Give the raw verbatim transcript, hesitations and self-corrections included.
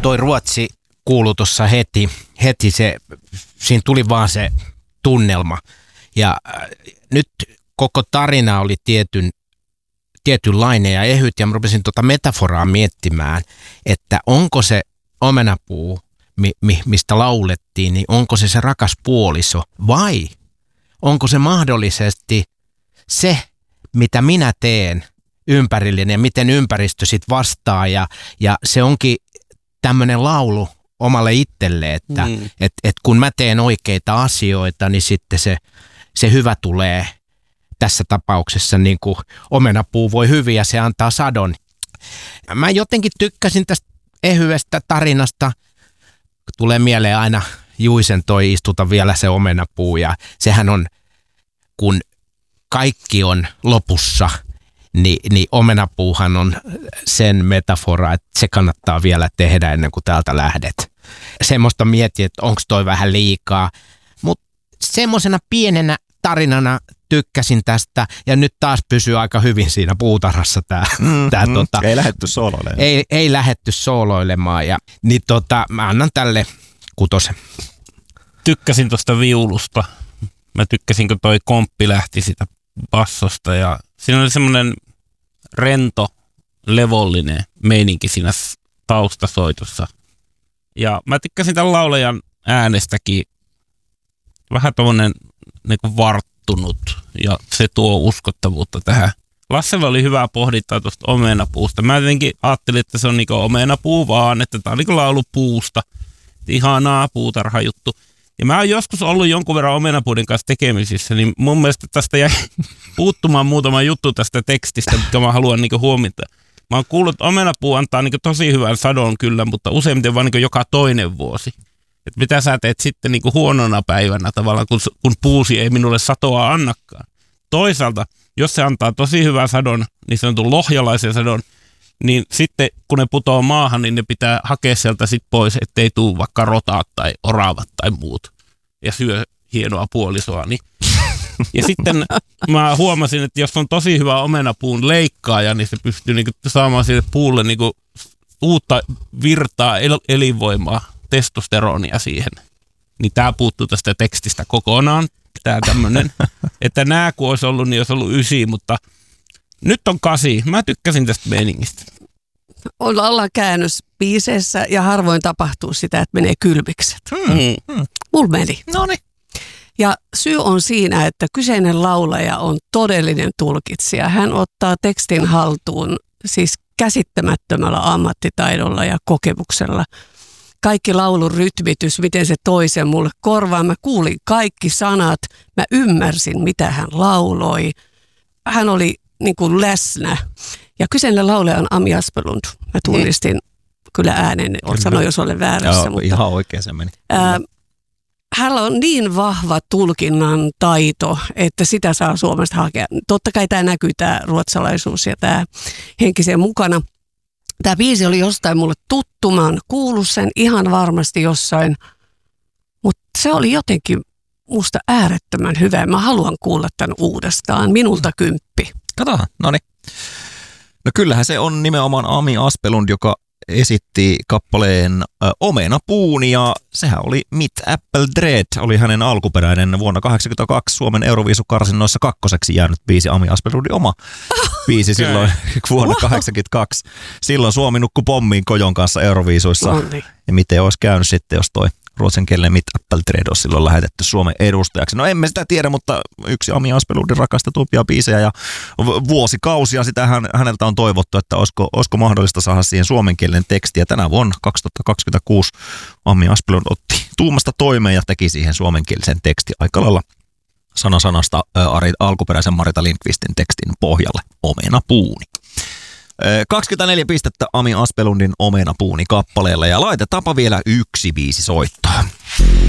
toi Ruotsi kuului tuossa heti, heti se, siinä tuli vaan se tunnelma. Ja äh, nyt koko tarina oli tietyn, tietynlainen ja ehyt, ja mä rupesin tuota metaforaa miettimään, että onko se omenapuu, mi, mi, mistä laulettiin, niin onko se se rakas puoliso, vai onko se mahdollisesti se, mitä minä teen ympärillinen ja miten ympäristö sit vastaa, ja, ja se onkin tämmöinen laulu omalle itselle, että mm. et, et kun mä teen oikeita asioita, niin sitten se, se hyvä tulee tässä tapauksessa, niin kuin omenapuu voi hyvin ja se antaa sadon. Mä jotenkin tykkäsin tästä ehyestä tarinasta. Tulee mieleen aina Juisen toi istuta vielä se omenapuu, ja sehän on, kun kaikki on lopussa, niin, niin omenapuuhan on sen metafora, että se kannattaa vielä tehdä ennen kuin täältä lähdet. Semmoista mietin, että onko toi vähän liikaa, mutta semmoisena pienenä tarinana tykkäsin tästä, ja nyt taas pysyy aika hyvin siinä puutarhassa tää. Mm, tää mm, tota, ei lähdetty sooloilemaan. Ei, ei lähdetty sooloilemaan, ja niin tota, mä annan tälle kutosen. Tykkäsin tuosta viulusta. Mä tykkäsin, kun toi komppi lähti sitä bassosta, ja siinä oli semmoinen rento, levollinen meininki siinä taustasoitossa. Ja mä tykkäsin tämän laulajan äänestäkin. Vähän tommonen niinku varttunut, ja se tuo uskottavuutta tähän. Lassella oli hyvää pohdittaa tuosta omenapuusta. Mä jotenkin ajattelin, että se on niinku omenapuu vaan, että tää on niinku laulu puusta. Ihanaa puutarhajuttu. Ja mä oon joskus ollut jonkun verran omenapuuden kanssa tekemisissä, niin mun mielestä tästä jäi puuttumaan muutama juttu tästä tekstistä, mikä mä haluan niinku huomioida. Mä oon kuullut, että omenapuu antaa niinku tosi hyvän sadon kyllä, mutta useimmiten vaan niinku joka toinen vuosi. Että mitä sä teet sitten niinku huonona päivänä tavallaan, kun, kun puusi ei minulle satoa annakaan. Toisaalta, jos se antaa tosi hyvän sadon, niin se on tullut lohjalaisen sadon, niin sitten kun ne putoo maahan, niin ne pitää hakea sieltä sit pois, ettei tule vaikka rotaat tai oravat tai muut ja syö hienoa puolisoa. Niin. Ja sitten mä huomasin, että jos on tosi hyvä omenapuun leikkaaja, niin se pystyy niinku saamaan sille puulle niinku uutta virtaa, el- elinvoimaa, testosteronia siihen. Niin tää puuttuu tästä tekstistä kokonaan. Tää tämmönen, että nää kun olisi ollut, niin olisi ollut ysi, mutta nyt on kasi. Mä tykkäsin tästä meiningistä. Ollaan käännösbiiseissä ja harvoin tapahtuu sitä, että menee kylmikset. Hmm. Hmm. Mulla meni. Noniin. Ja syy on siinä, että kyseinen laulaja on todellinen tulkitsija. Hän ottaa tekstin haltuun siis käsittämättömällä ammattitaidolla ja kokemuksella. Kaikki laulun rytmitys, miten se toi sen mulle korvaan. Mä kuulin kaikki sanat, mä ymmärsin mitä hän lauloi. Hän oli niin kuin läsnä. Ja kyseinen laulaja on Ami Aspelund. Mä tunnistin mm. kyllä äänen, sanoin jos olen väärässä. Joo, mutta, ihan oikein se meni. Ää, hänellä on niin vahva tulkinnan taito, että sitä saa Suomesta hakea. Totta kai tämä näkyy, tämä ruotsalaisuus ja tämä henkisen mukana. Tämä biisi oli jostain mulle tuttu, mä oon kuullut sen ihan varmasti jossain, mutta se oli jotenkin musta äärettömän hyvä. Mä haluan kuulla tämän uudestaan. Minulta kymppi. Katsotaan, no niin. No kyllähän se on nimenomaan Ami Aspelund, joka esitti kappaleen ä, Omenapuun, ja sehän oli Mitt Äppeldread, oli hänen alkuperäinen vuonna kahdeksankymmentäkaksi Suomen Euroviisukarsinnoissa kakkoseksi jäänyt biisi, Ami Aspelundin oma biisi silloin vuonna kahdeksankymmentäkaksi. Silloin Suomi nukkui pommiin Kojon kanssa Euroviisuissa. No niin. Ja miten olisi käynyt sitten, jos toi ruotsinkielinen Mitt Äppeldread olisi silloin lähetetty Suomen edustajaksi. No emme sitä tiedä, mutta yksi Ami Aspelundin rakastetumpia biisejä, ja vuosikausia sitä hän, häneltä on toivottu, että olisiko, olisiko mahdollista saada siihen suomenkielinen teksti. Ja tänä vuonna kaksituhattakaksikymmentäkuusi Ami Aspelund otti tuumasta toimeen ja teki siihen suomenkielisen tekstin aika lailla sana sanasta ää, alkuperäisen Marita Lindqvistin tekstin pohjalle, Omenapuuni. kaksikymmentäneljä pistettä Ami Aspelundin Omenapuuni kappaleella, ja laitetaanpa vielä yksi biisi soittaa.